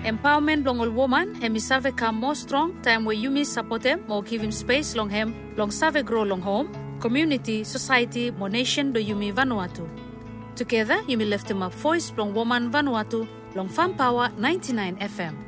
Empowerment long all woman, hemi save come more strong, time where you support him, more give him space long him, long save grow long home, community, society, more nation do Yumi Vanuatu. Together, Yumi lift him up voice long woman Vanuatu, long Farm Power 99 FM.